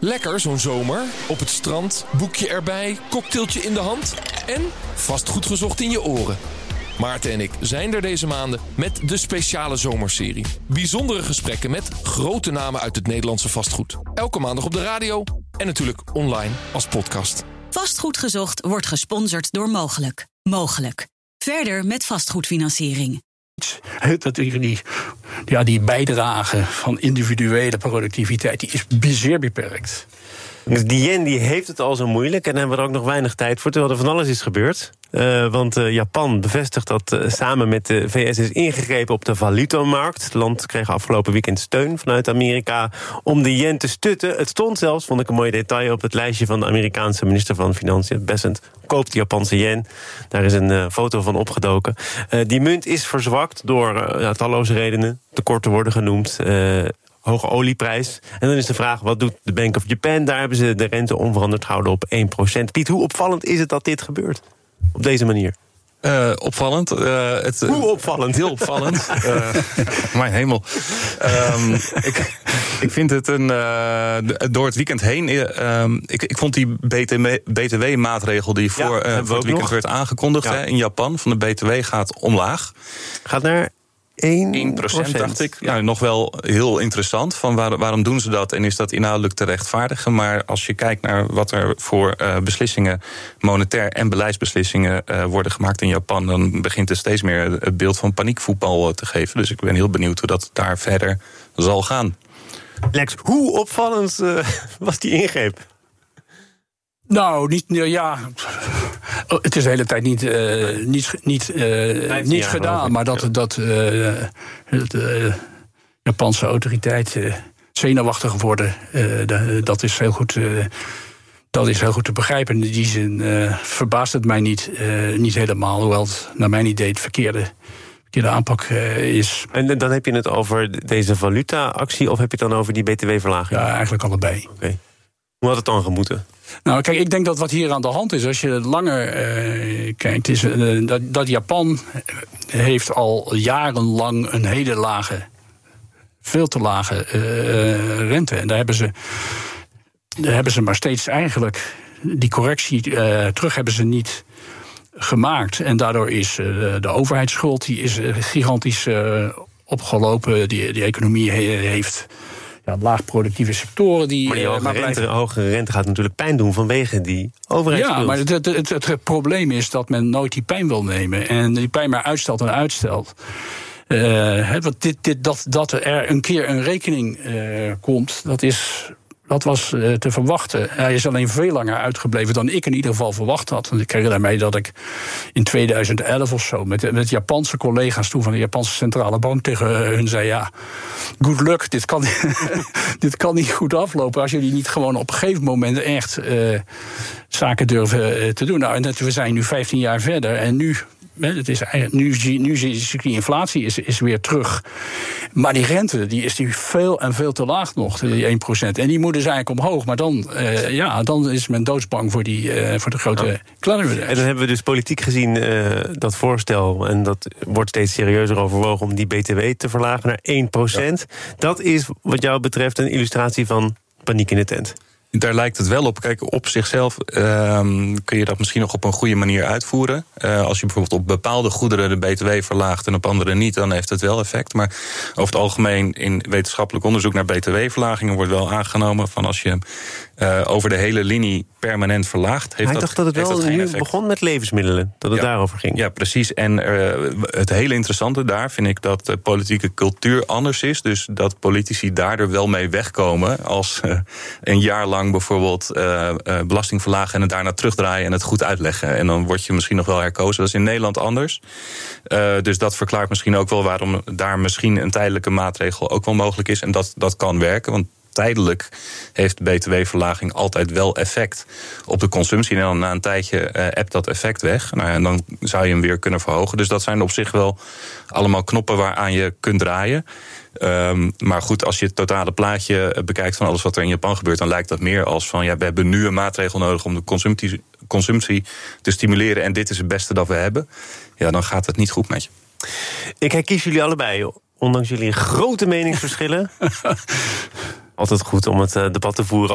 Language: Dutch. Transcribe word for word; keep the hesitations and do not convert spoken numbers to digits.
Lekker zo'n zomer. Op het strand, boekje erbij, cocktailtje in de hand en vastgoed gezocht in je oren. Maarten en ik zijn er deze maanden met de speciale zomerserie. Bijzondere gesprekken met grote namen uit het Nederlandse vastgoed. Elke maandag op de radio en natuurlijk online als podcast. Vastgoed gezocht wordt gesponsord door Mogelijk. Mogelijk. Verder met vastgoedfinanciering. Dat die, ja, die bijdrage van individuele productiviteit die is zeer beperkt. Dus die yen die heeft het al zo moeilijk en daar hebben we er ook nog weinig tijd voor, terwijl er van alles is gebeurd. Uh, want uh, Japan bevestigt dat uh, samen met de V S is ingegrepen op de valutamarkt. Het land kreeg afgelopen weekend steun vanuit Amerika om de yen te stutten. Het stond zelfs, vond ik een mooi detail, op het lijstje van de Amerikaanse minister van Financiën. Bessent koopt de Japanse yen. Daar is een uh, foto van opgedoken. Uh, die munt is verzwakt door uh, ja, talloze redenen. Tekorten worden genoemd. Uh, Hoge olieprijs. En dan is de vraag, wat doet de Bank of Japan? Daar hebben ze de rente onveranderd gehouden op één procent. Piet, hoe opvallend is het dat dit gebeurt? Op deze manier. Uh, opvallend. Uh, het, Hoe opvallend? Heel opvallend. uh, mijn hemel. Um, ik, ik vind het een... Uh, door het weekend heen... Uh, ik, ik vond die B T W-maatregel die voor, ja, uh, voor het weekend nog werd aangekondigd, ja, hè, in Japan, van de B T W gaat omlaag. Gaat naar... één procent dacht ik. Ja, nog wel heel interessant. Van waar, waarom doen ze dat en is dat inhoudelijk te rechtvaardigen? Maar als je kijkt naar wat er voor uh, beslissingen, monetair en beleidsbeslissingen uh, worden gemaakt in Japan, dan begint er steeds meer het beeld van paniekvoetbal te geven. Dus ik ben heel benieuwd hoe dat daar verder zal gaan. Lex, hoe opvallend uh, was die ingreep? Nou, niet, ja, het is de hele tijd niet, uh, niet, niet, uh, niet gedaan, maar dat, dat uh, de Japanse autoriteiten uh, zenuwachtig worden, uh, dat is heel goed. Uh, Dat is heel goed te begrijpen. In die zin uh, verbaast het mij niet, uh, niet helemaal, hoewel het naar mijn idee het verkeerde, verkeerde aanpak uh, is. En dan heb je het over deze valuta-actie of heb je het dan over die B T W-verlaging? Ja, eigenlijk allebei. Okay. Hoe had het dan gemoeten? Nou, kijk, ik denk dat wat hier aan de hand is, als je langer uh, kijkt, is uh, dat, dat Japan heeft al jarenlang een hele lage, veel te lage uh, rente. En daar hebben ze, daar hebben ze maar steeds eigenlijk die correctie uh, terug hebben ze niet gemaakt. En daardoor is uh, de overheidsschuld die is uh, gigantisch uh, opgelopen. Die, die economie he- heeft ja, laagproductieve sectoren. Die, maar die hoge, uh, maar rente, blijven... hogere rente gaat natuurlijk pijn doen vanwege die overheidsschuld. Ja, maar het, het, het, het probleem is dat men nooit die pijn wil nemen. En die pijn maar uitstelt en uitstelt. Uh, he, want dit, dit, dat, dat er een keer een rekening uh, komt, dat is... Dat was uh, te verwachten. Hij is alleen veel langer uitgebleven dan ik in ieder geval verwacht had. Want ik herinner mij dat ik in tweeduizend elf of zo met, met Japanse collega's toen van de Japanse Centrale Bank tegen hun zei: ja, good luck, dit kan, dit kan niet goed aflopen als jullie niet gewoon op een gegeven moment echt uh, zaken durven uh, te doen. Nou, en we zijn nu vijftien jaar verder en nu. Het is nu, nu is die inflatie is, is weer terug. Maar die rente die is nu veel en veel te laag nog, die één procent. En die moet dus eigenlijk omhoog. Maar dan, uh, ja, dan is men doodsbang voor, die, uh, voor de grote ja. klantenbedrijven. En dan hebben we dus politiek gezien uh, dat voorstel, en dat wordt steeds serieuzer overwogen, om die B T W te verlagen naar één procent. Ja. Dat is wat jou betreft een illustratie van paniek in de tent. Daar lijkt het wel op. Kijk, op zichzelf uh, kun je dat misschien nog op een goede manier uitvoeren. Uh, als je bijvoorbeeld op bepaalde goederen de B T W verlaagt en op andere niet, dan heeft het wel effect. Maar over het algemeen in wetenschappelijk onderzoek naar B T W-verlagingen wordt wel aangenomen van als je uh, over de hele linie permanent verlaagt, heeft Hij dat, dacht dat het wel dat nu effect. begon met levensmiddelen, dat het ja, daarover ging. Ja, precies. En uh, het hele interessante daar vind ik dat de politieke cultuur anders is. Dus dat politici daardoor wel mee wegkomen als uh, een jaar lang bijvoorbeeld uh, uh, belasting verlagen en het daarna terugdraaien en het goed uitleggen. En dan word je misschien nog wel herkozen. Dat is in Nederland anders. Uh, dus dat verklaart misschien ook wel waarom daar misschien een tijdelijke maatregel ook wel mogelijk is. En dat, dat kan werken, want tijdelijk heeft B T W-verlaging altijd wel effect op de consumptie. En dan na een tijdje uh, appt dat effect weg. Nou, en dan zou je hem weer kunnen verhogen. Dus dat zijn op zich wel allemaal knoppen waaraan je kunt draaien. Um, maar goed, als je het totale plaatje bekijkt van alles wat er in Japan gebeurt, dan lijkt dat meer als van ja, we hebben nu een maatregel nodig om de consumptie, consumptie te stimuleren en dit is het beste dat we hebben. Ja, dan gaat het niet goed met je. Ik herkies jullie allebei, ondanks jullie grote meningsverschillen. Altijd goed om het debat te voeren